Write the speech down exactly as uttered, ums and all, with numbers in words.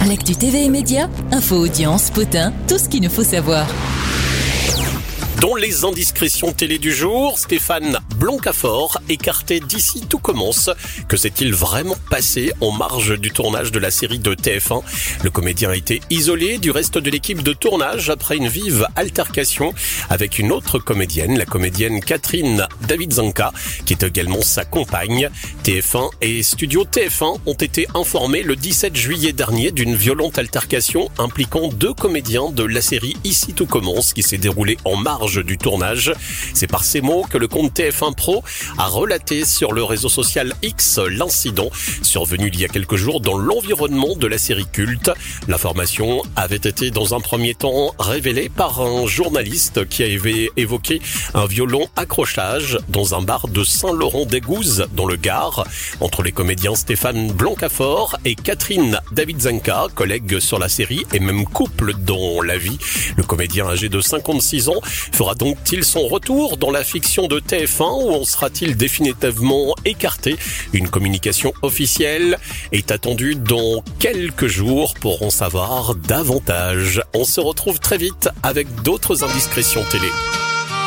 L'actu T V et médias, info, audience, potin, tout ce qu'il nous faut savoir. Dans les indiscrétions télé du jour, Stéphane Blancafort, écarté d'ici tout commence. Que s'est-il vraiment passé en marge du tournage de la série de T F un? Le comédien a été isolé du reste de l'équipe de tournage après une vive altercation avec une autre comédienne, la comédienne Catherine Davidzanka, qui est également sa compagne. T F un et Studio T F un ont été informés le dix-sept juillet dernier d'une violente altercation impliquant deux comédiens de la série Ici tout commence qui s'est déroulée en marge du tournage. C'est par ces mots que le compte T F un Pro a relaté sur le réseau social X l'incident survenu il y a quelques jours dans l'environnement de la série culte. L'information avait été dans un premier temps révélée par un journaliste qui avait évoqué un violent accrochage dans un bar de Saint-Laurent-d'Aigouze dans le Gard entre les comédiens Stéphane Blancafort et Catherine Davidzanka, collègues sur la série et même couple dans la vie. Le comédien âgé de cinquante-six ans fera donc-t-il son retour dans la fiction de T F un ou en sera-t-il définitivement écarté? Une communication officielle est attendue dans quelques jours pour en savoir davantage. On se retrouve très vite avec d'autres indiscrétions télé.